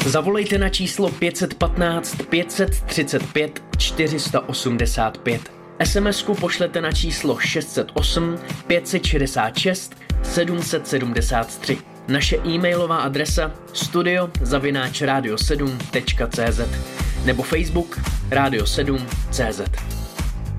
Zavolejte na číslo 515 535 485. SMS-ku pošlete na číslo 608 566 773. Naše e-mailová adresa studio@radio7.cz nebo Facebook Radio7.cz.